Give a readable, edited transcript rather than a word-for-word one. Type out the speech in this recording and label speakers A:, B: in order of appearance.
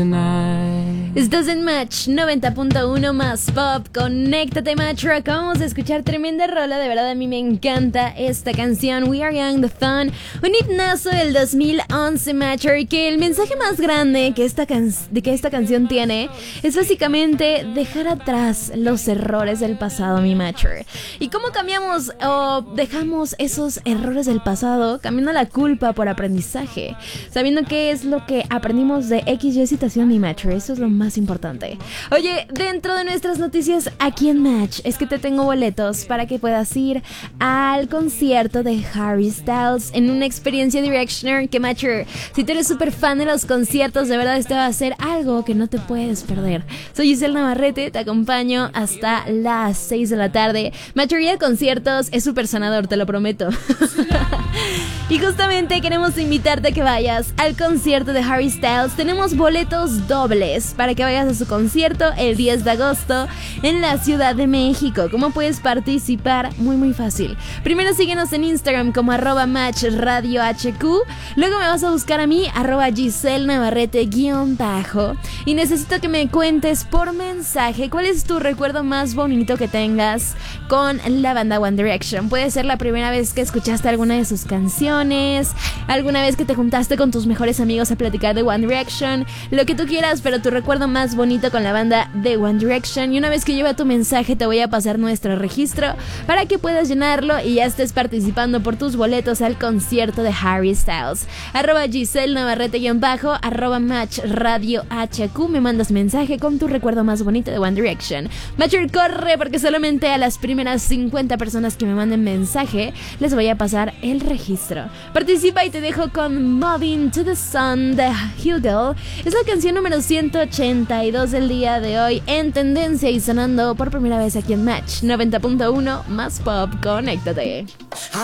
A: Estás en Match 90.1 más Pop. Conéctate, Match. Acabamos de escuchar tremenda rola. De verdad, a mí me encanta esta canción, We Are Young, The Fun. Un himnazo del 2011, Matcher. Y que el mensaje más grande que esta canción tiene es básicamente dejar atrás los errores del pasado, mi Matcher. ¿Y cómo cambiamos o dejamos esos errores del pasado? Cambiando la culpa por aprendizaje, sabiendo qué es lo que aprendimos de XY situación, mi Matcher. Eso es lo más importante. Oye, dentro de nuestras noticias aquí en Match es que te tengo boletos para que puedas ir al concierto de Harry Styles en una experiencia Directioner que, Matcher, si tú eres súper fan de los conciertos, de verdad este va a ser algo que no te puedes perder. Soy Giselle Navarrete, te acompaño hasta las 6 de la tarde. Matcher, ir a conciertos es súper sanador, te lo prometo. Y justamente queremos invitarte a que vayas al concierto de Harry Styles. Tenemos boletos dobles para que vayas a su concierto el 10 de agosto en la Ciudad de México. ¿Cómo puedes participar? Muy fácil. Primero síguenos en Instagram como @matchradiohq. Luego me vas a buscar a mí, @Giselle Navarrete _ y necesito que me cuentes por mensaje cuál es tu recuerdo más bonito que tengas con la banda One Direction. Puede ser la primera vez que escuchaste alguna de sus canciones, alguna vez que te juntaste con tus mejores amigos a platicar de One Direction, lo que tú quieras, pero tu recuerdo más bonito con la banda de One Direction. Y una vez que lleve tu mensaje te voy a pasar nuestro registro para que puedas llenarlo y ya estés participando por tus boletos al concierto de Harry Styles. @Giselle Navarrete _ @matchradiohq. Me mandas mensaje con tu recuerdo más bonito de One Direction. Matcher, corre, porque solamente a las primeras 50 personas que me manden mensaje les voy a pasar el registro. Participa y te dejo con Moving to the Sun de Hugo. Es la canción número 182 del día de hoy en tendencia y sonando por primera vez aquí en Match 90.1 más Pop. Conéctate.